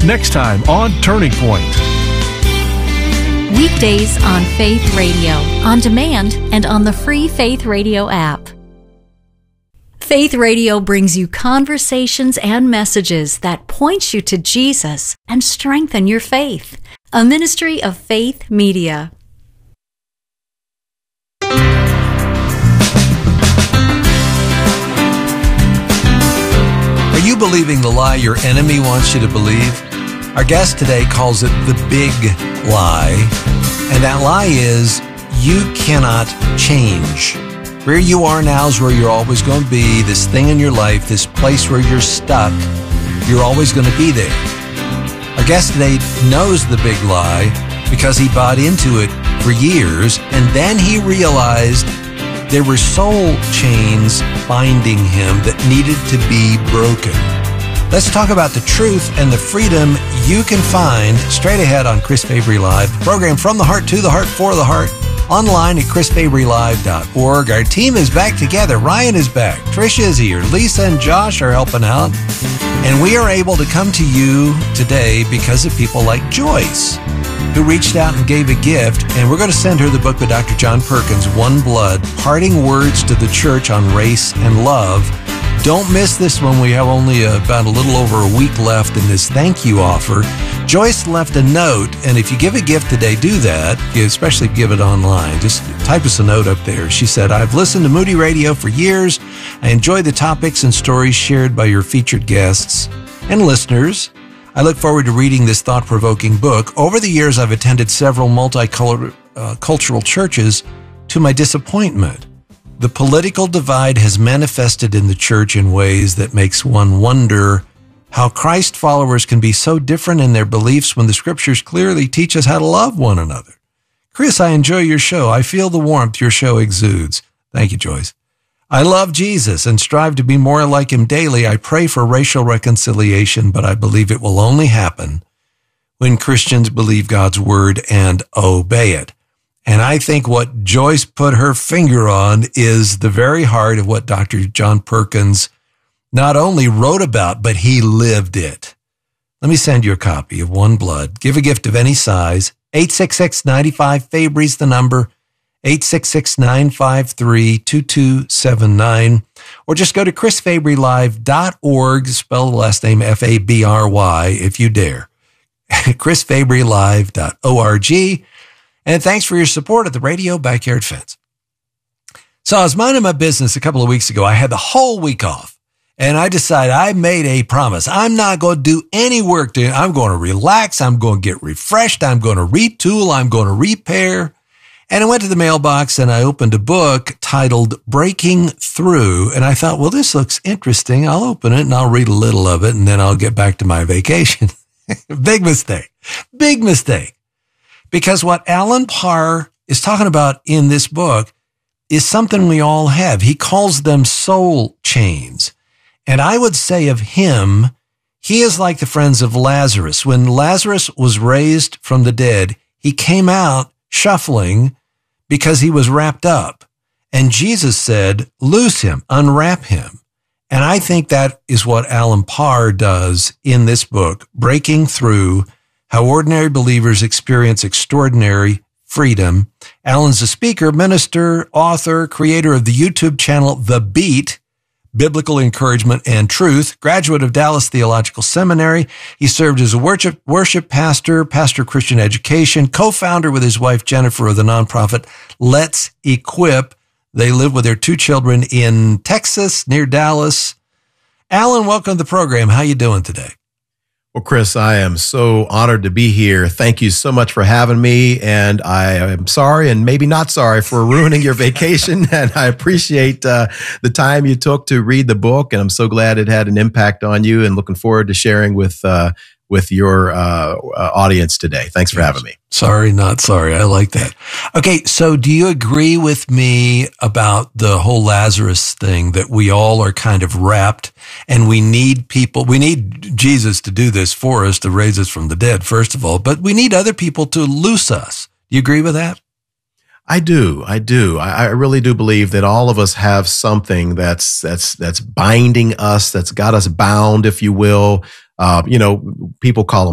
Next time on Turning Point. Weekdays on Faith Radio, on demand and on the free Faith Radio app. Faith Radio brings you conversations and messages that point you to Jesus and strengthen your faith. A ministry of Faith Media. Are you believing the lie your enemy wants you to believe? Our guest today calls it the big lie. And that lie is you cannot change. Where you are now is where you're always going to be. This thing in your life, this place where you're stuck, you're always going to be there. Our guest today knows the big lie because he bought into it for years, and then he realized there were soul chains binding him that needed to be broken. Let's talk about the truth and the freedom you can find straight ahead on Chris Fabry Live, the program from the heart to the heart for the heart, online at chrisfabrylive.org. Our team is back together. Ryan is back. Tricia is here. Lisa and Josh are helping out. And we are able to come to you today because of people like Joyce, who reached out and gave a gift. And we're going to send her the book by Dr. John Perkins, One Blood, Parting Words to the Church on Race and Love. Don't miss this one. We have only about a little over a week left in this thank you offer. Joyce left a note, and if you give a gift today, do that, especially give it online. Just type us a note up there. She said, I've listened to Moody Radio for years. I enjoy the topics and stories shared by your featured guests and listeners. I look forward to reading this thought-provoking book. Over the years, I've attended several multicultural churches to my disappointment. The political divide has manifested in the church in ways that makes one wonder how Christ followers can be so different in their beliefs when the scriptures clearly teach us how to love one another. Chris, I enjoy your show. I feel the warmth your show exudes. Thank you, Joyce. I love Jesus and strive to be more like him daily. I pray for racial reconciliation, but I believe it will only happen when Christians believe God's word and obey it. And I think what Joyce put her finger on is the very heart of what Dr. John Perkins not only wrote about, but he lived it. Let me send you a copy of One Blood. Give a gift of any size. 866-95-FABRY's the number. 866-953-2279. Or just go to chrisfabrylive.org. Spell the last name Fabry if you dare. chrisfabrylive.org. And thanks for your support of the Radio Backyard Fence. So I was minding my business a couple of weeks ago. I had the whole week off. And I decided I made a promise. I'm not going to do any work. I'm going to relax. I'm going to get refreshed. I'm going to retool. I'm going to repair. And I went to the mailbox and I opened a book titled Breaking Through. And I thought, well, this looks interesting. I'll open it and I'll read a little of it and then I'll get back to my vacation. Big mistake. Big mistake. Because what Alan Parr is talking about in this book is something we all have. He calls them soul chains. And I would say of him, he is like the friends of Lazarus. When Lazarus was raised from the dead, he came out shuffling because he was wrapped up. And Jesus said, loose him, unwrap him. And I think that is what Alan Parr does in this book, Breaking Through, How Ordinary Believers Experience Extraordinary Freedom. Alan's a speaker, minister, author, creator of the YouTube channel The Beat, Biblical Encouragement and Truth, graduate of Dallas Theological Seminary. He served as a worship pastor, pastor of Christian education, co-founder with his wife Jennifer of the nonprofit Let's Equip. They live with their 2 children in Texas, near Dallas. Alan, welcome to the program. How you doing today? Well, Chris, I am so honored to be here. Thank you so much for having me. And I am sorry and maybe not sorry for ruining your vacation. And I appreciate the time you took to read the book. And I'm so glad it had an impact on you and looking forward to sharing with your audience today. Thanks for having me. Sorry, not sorry. I like that. Okay, so do you agree with me about the whole Lazarus thing, that we all are kind of wrapped and we need Jesus to do this for us, to raise us from the dead, first of all, but we need other people to loose us. Do you agree with that? I do. I really do believe that all of us have something that's binding us, that's got us bound, if you will. People call them